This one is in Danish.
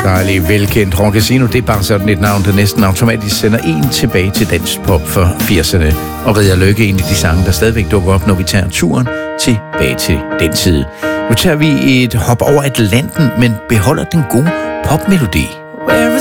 Dejligt velkendt. Ron Casino, det er bare sådan et navn, der næsten automatisk sender en tilbage til dansk pop for 80'erne. Og Ridder Lykke, en af de sange, der stadigvæk dukker op, når vi tager turen tilbage til den tid. Nu tager vi et hop over Atlanten, men beholder den gode popmelodi. Where